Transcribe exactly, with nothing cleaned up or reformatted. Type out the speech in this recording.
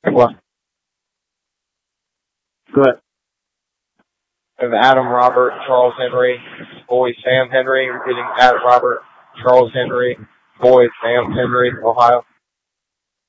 What? Good. Of Adam Robert, Charles Henry, boy Sam Henry, repeating Adam Robert, Charles Henry, boy Sam Henry, Ohio.